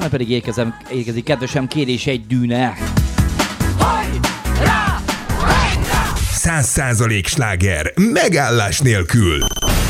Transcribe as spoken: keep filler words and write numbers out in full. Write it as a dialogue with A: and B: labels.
A: majd pedig érkezem, érkezik kedvesem kérés egy dűne.
B: Száz százalék sláger, megállás nélkül.